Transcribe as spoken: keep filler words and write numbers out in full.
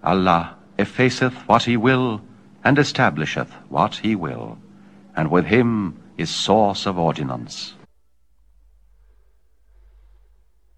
Allah effaceth what he will, and establisheth what he will, and with him is source of ordinance.